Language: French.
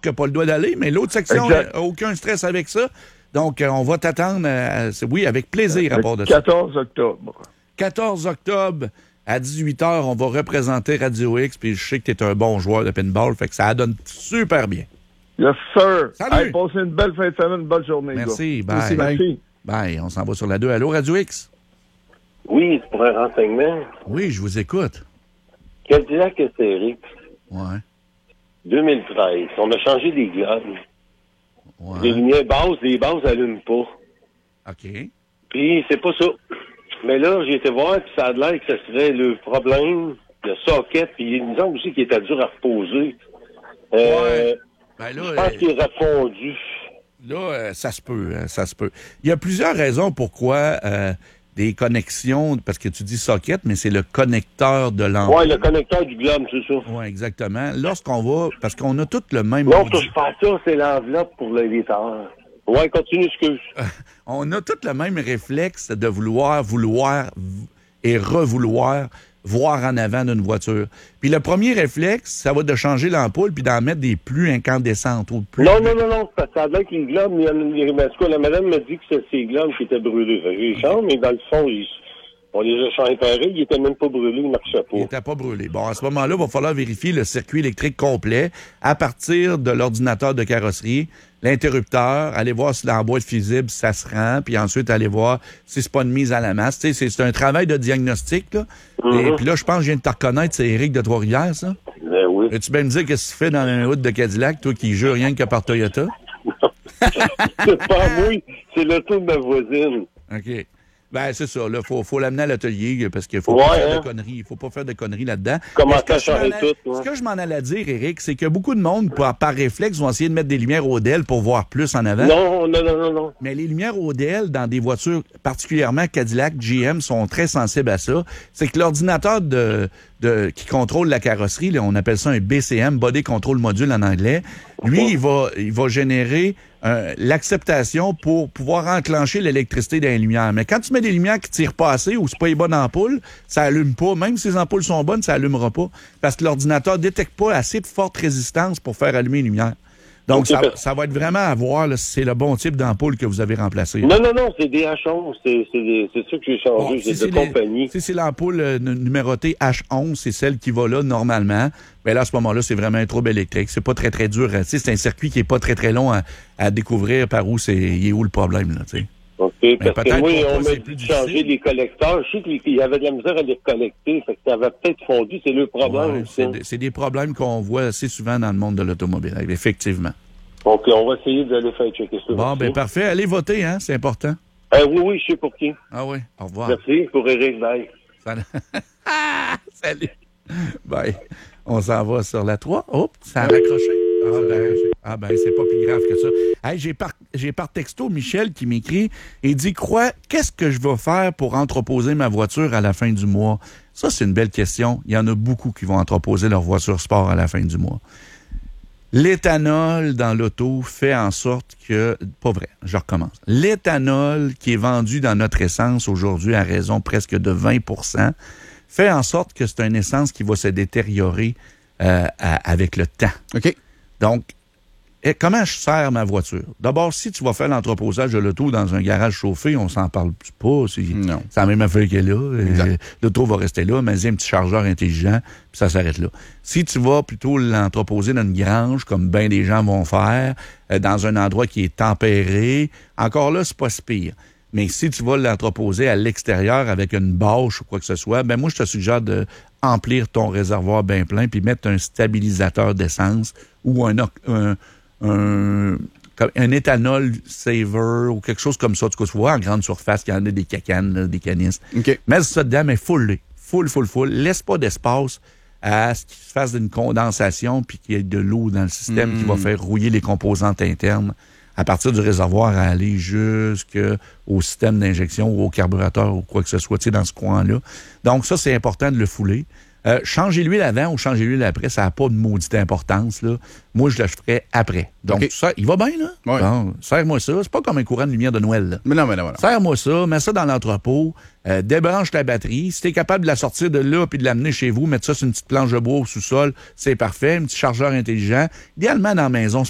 qui n'a pas le droit d'aller, mais l'autre section, aucun stress avec ça. Donc, on va t'attendre, oui, avec plaisir à part de ça. 14 octobre. 14 octobre, à 18h, on va représenter Radio X, puis je sais que tu es un bon joueur de pinball, fait que ça donne super bien. Yes, sir. Salut. Hey, passez une belle fin de semaine, une bonne journée. Merci, gars. bye. Merci. Bye, on s'en va sur la 2. Allô, Radio X? Oui, c'est pour un renseignement. Oui, je vous écoute. Cadillac SRX, Ouais. 2013. On a changé des globes. Ouais. Les lumières basses, les bases n'allument pas. OK. Puis, c'est pas ça. Mais là, j'ai été voir, puis ça a l'air que ça serait le problème, le socket, puis il me semble aussi qu'il était dur à reposer. Ouais. Ben là, Je pense qu'il est refondu. Là, ça se peut, ça se peut. Il y a plusieurs raisons pourquoi des connexions, parce que tu dis socket, mais c'est le connecteur de l'ampoule. Oui, le connecteur du globe, c'est ça. Oui, exactement. Lorsqu'on va, parce qu'on a tout le même... Non, touche pas à ça, c'est l'enveloppe pour le lecteur. Ouais, continue, excuse. On a tout le même réflexe de vouloir et revouloir voir en avant d'une voiture. Puis le premier réflexe, ça va de changer l'ampoule puis d'en mettre des plus incandescentes ou plus... Non, ça a l'air que les globes, en tout cas, la madame m'a dit que c'est ces globes qui étaient brûlés. J'ai changé, mais dans le fond, on les a changés pareil, ils étaient même pas brûlés, ils marchaient pas. Ils n'étaient pas brûlés. Bon, à ce moment-là, il va falloir vérifier le circuit électrique complet à partir de l'ordinateur de carrosserie, l'interrupteur, aller voir si la boîte fusible, ça se rend, puis ensuite aller voir si c'est pas une mise à la masse. Tu sais, c'est un travail de diagnostic, là. Et puis là, je pense que je viens de te reconnaître, c'est Éric de Trois-Rivières, ça? Ben oui. Veux-tu bien me dire qu'est-ce que tu fais dans un route de Cadillac, toi qui jure rien que par Toyota? C'est pas moi, c'est l'auto de ma voisine. OK. Ben, c'est ça. Là, faut l'amener à l'atelier parce qu'il faut pas faire de conneries. Il faut pas faire de conneries là-dedans. Comment ça changer tout, Ce que je m'en allais dire, Éric, c'est que beaucoup de monde, par réflexe, vont essayer de mettre des lumières ODEL pour voir plus en avant. Non. Mais les lumières ODEL dans des voitures, particulièrement Cadillac, GM, sont très sensibles à ça. C'est que l'ordinateur qui contrôle la carrosserie, là, on appelle ça un BCM, Body Control Module en anglais, lui, il va générer l'acceptation pour pouvoir enclencher l'électricité dans les lumières. Mais quand tu mets des lumières qui tirent pas assez ou c'est pas les bonnes ampoules, ça allume pas. Même si les ampoules sont bonnes, ça allumera pas. Parce que l'ordinateur détecte pas assez de forte résistance pour faire allumer une lumière. Donc, ça va être vraiment à voir là, si c'est le bon type d'ampoule que vous avez remplacé. Non, c'est des H11. C'est ça que j'ai changé. C'est de compagnie. Si c'est l'ampoule numérotée H11, c'est celle qui va là normalement. Ben là, à ce moment-là, c'est vraiment un trouble électrique. C'est pas très, très dur. C'est un circuit qui est pas très, très long à découvrir par où il est où le problème, là, tu sais. OK, parce que moi, on m'a dit de changer les collecteurs. Je sais qu'il y avait de la misère à les collecter, fait que ça avait peut-être fondu, c'est le problème. Ouais, c'est des problèmes qu'on voit assez souvent dans le monde de l'automobile, effectivement. Donc, on va essayer d'aller faire checker ça. Bon, ben parfait. Allez voter, hein, c'est important. Oui, je sais pour qui. Ah oui, au revoir. Merci, pour Éric, bye. Salut. Bye. On s'en va sur la 3. Oh, ça a raccroché. Ah ben, c'est pas plus grave que ça. Hey, j'ai par texto Michel qui m'écrit et dit qu'est-ce que je vais faire pour entreposer ma voiture à la fin du mois? Ça, c'est une belle question. Il y en a beaucoup qui vont entreposer leur voiture sport à la fin du mois. L'éthanol dans l'auto fait en sorte que... Pas vrai, je recommence. L'éthanol qui est vendu dans notre essence aujourd'hui à raison presque de 20% fait en sorte que c'est une essence qui va se détériorer avec le temps. OK. Donc, comment je sers ma voiture? D'abord, si tu vas faire l'entreposage de l'auto dans un garage chauffé, on s'en parle pas. Non. C'est la même affaire qu'elle est là. L'auto va rester là, mais il y a un petit chargeur intelligent, puis ça s'arrête là. Si tu vas plutôt l'entreposer dans une grange, comme bien des gens vont faire, dans un endroit qui est tempéré, encore là, c'est pas si pire. Mais si tu vas l'entreposer à l'extérieur avec une bâche ou quoi que ce soit, ben moi, je te suggère de emplir ton réservoir bien plein puis mettre un stabilisateur d'essence ou un éthanol saver ou quelque chose comme ça. Tu vois, en grande surface, il y en a des cacanes, là, des canisses. Okay. Mets ça dedans, mais full. Laisse pas d'espace à ce qu'il se fasse d'une condensation puis qu'il y ait de l'eau dans le système qui va faire rouiller les composantes internes à partir du réservoir à aller jusqu'au système d'injection ou au carburateur ou quoi que ce soit, tu sais, dans ce coin-là. Donc, ça, c'est important de le fouler. Changer l'huile avant ou changer l'huile après, ça n'a pas de maudite importance, là. Moi, je le ferais après. Donc, ça, il va bien, là? Ouais. Bon, serre-moi ça. C'est pas comme un courant de lumière de Noël, là. Mais non. Serre-moi ça, mets ça dans l'entrepôt, débranche ta batterie. Si t'es capable de la sortir de là puis de l'amener chez vous, mettre ça sur une petite planche de bois au sous-sol, c'est parfait. Un petit chargeur intelligent. Idéalement, dans la maison,